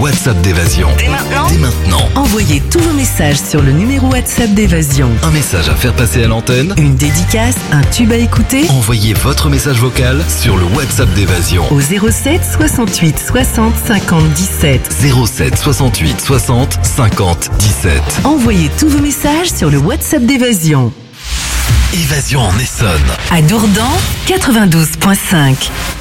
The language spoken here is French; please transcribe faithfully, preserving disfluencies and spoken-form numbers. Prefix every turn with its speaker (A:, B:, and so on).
A: WhatsApp d'Évasion.
B: Dès maintenant
A: Dès maintenant.
B: Envoyez tous vos messages sur le numéro WhatsApp d'Évasion.
A: Un message à faire passer à l'antenne.
B: Une dédicace, un tube à écouter.
A: Envoyez votre message vocal sur le WhatsApp d'Évasion.
B: Au zéro sept soixante-huit soixante cinquante dix-sept.
A: zéro sept soixante-huit soixante cinquante dix-sept.
B: Envoyez tous vos messages sur le WhatsApp d'Évasion.
A: Évasion en Essonne.
B: À Dourdan, quatre-vingt-douze virgule cinq.